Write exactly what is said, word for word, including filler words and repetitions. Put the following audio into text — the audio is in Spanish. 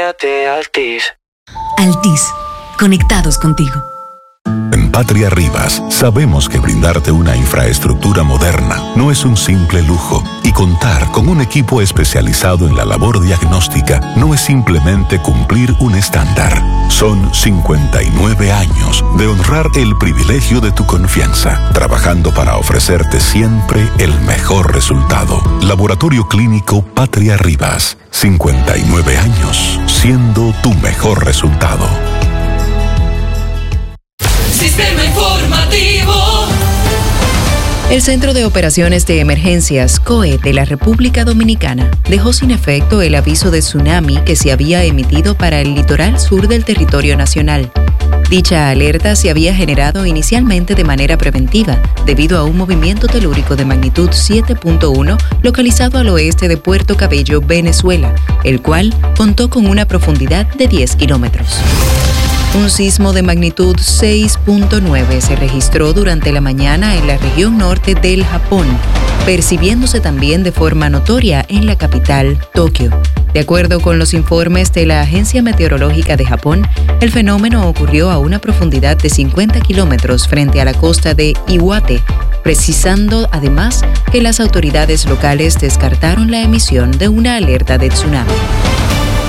Cámbiate a Altis. Altis, conectados contigo. En Patria Rivas sabemos que brindarte una infraestructura moderna no es un simple lujo, y contar con un equipo especializado en la labor diagnóstica no es simplemente cumplir un estándar. Son cincuenta y nueve años de honrar el privilegio de tu confianza, trabajando para ofrecerte siempre el mejor resultado. Laboratorio Clínico Patria Rivas, cincuenta y nueve años siendo tu mejor resultado. Sistema informativo. El Centro de Operaciones de Emergencias, C O E, de la República Dominicana dejó sin efecto el aviso de tsunami que se había emitido para el litoral sur del territorio nacional. Dicha alerta se había generado inicialmente de manera preventiva debido a un movimiento telúrico de magnitud siete punto uno localizado al oeste de Puerto Cabello, Venezuela, el cual contó con una profundidad de diez kilómetros. Un sismo de magnitud seis punto nueve se registró durante la mañana en la región norte del Japón, percibiéndose también de forma notoria en la capital, Tokio. De acuerdo con los informes de la Agencia Meteorológica de Japón, el fenómeno ocurrió a una profundidad de cincuenta kilómetros frente a la costa de Iwate, precisando además que las autoridades locales descartaron la emisión de una alerta de tsunami.